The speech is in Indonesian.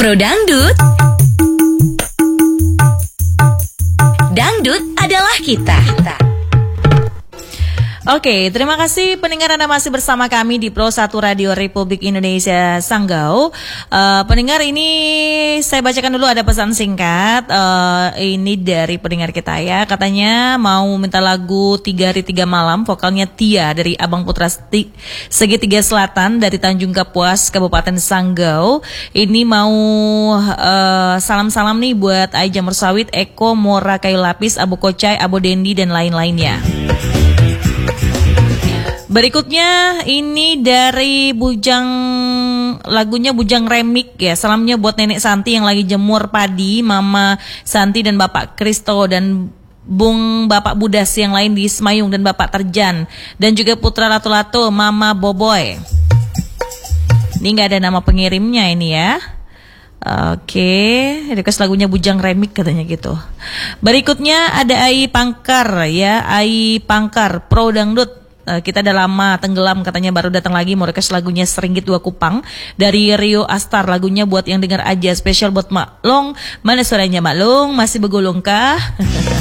Pro Dangdut. Dangdut adalah kita. Oke, terima kasih pendengar Anda masih bersama kami di Pro 1 Radio Republik Indonesia Sanggau. Pendengar, ini saya bacakan dulu, ada pesan singkat. Ini dari pendengar kita ya. Katanya mau minta lagu 3 Hari 3 Malam, vokalnya Tia dari Abang Putra Segitiga Selatan dari Tanjung Kapuas, Kabupaten Sanggau. Ini mau salam-salam nih buat Ai Jamur Sawit, Eko, Mora Kayu Lapis, Abu Kocai, Abu Dendi, dan lain-lainnya. Berikutnya ini dari Bujang, lagunya Bujang Remik ya. Salamnya buat Nenek Santi yang lagi jemur padi, Mama Santi dan Bapak Kristo, dan Bung Bapak Budas yang lain di Semayung, dan Bapak Terjan, dan juga Putra Lato-Lato, Mama Boboy. Ini gak ada nama pengirimnya ini ya. Oke, request lagunya Bujang Remik katanya gitu. Berikutnya ada Ai Pangkar ya, Ai Pangkar Pro Dangdut. Kita udah lama tenggelam katanya, baru datang lagi, mau request lagunya Seringgit Dua Kupang dari Rio Astar. Lagunya buat yang dengar aja, spesial buat Mak Long. Mana suaranya Mak Long? Masih begulung kah?